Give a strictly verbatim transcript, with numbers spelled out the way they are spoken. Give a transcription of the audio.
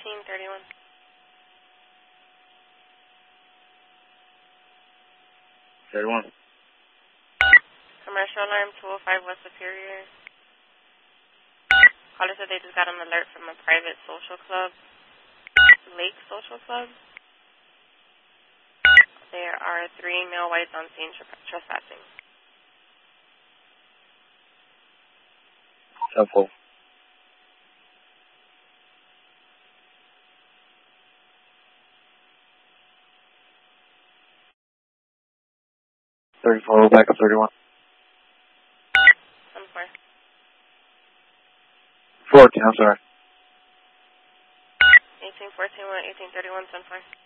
eighteen thirty-one. thirty-one. Commercial alarm two oh five West Superior. Caller said they just got an alert from a private social club, Lake Social Club. There are three male whites on scene trespassing. Helpful. thirty-four, back up thirty-one. I'm sorry. fourteen, I'm sorry. eighteen fourteen, eighteen thirty-one, ten four.